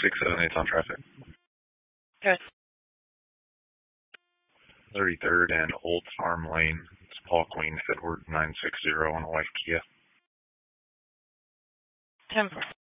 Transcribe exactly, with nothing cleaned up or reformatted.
six seven eight on traffic. Good. thirty-third and Old Farm Lane. It's Paul Queen, Edward nine six zero on a white Kia. ten four.